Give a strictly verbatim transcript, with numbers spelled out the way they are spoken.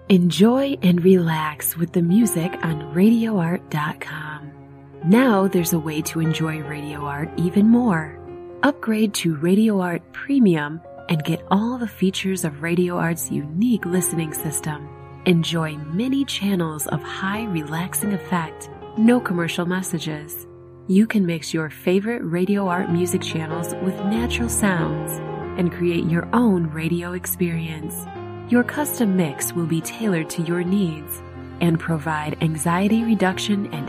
Enjoy and relax with the music on radio art dot com. Now there's a way to enjoy Radio Art even more. Upgrade to Radio Art Premium and get all the features of Radio Art's unique listening system. Enjoy many channels of high relaxing effect, no commercial messages. You can mix your favorite Radio Art music channels with natural sounds and create your own radio experience. Your custom mix will be tailored to your needs and provide anxiety reduction and